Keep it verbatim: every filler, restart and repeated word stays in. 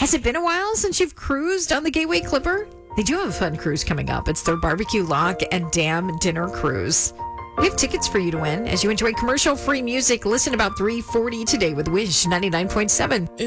Has it been a while since you've cruised on the Gateway Clipper? They do have a fun cruise coming up. It's their barbecue lock and dam dinner cruise. We have tickets for you to win as you enjoy commercial-free music. Listen about three forty today with Wish ninety-nine point seven.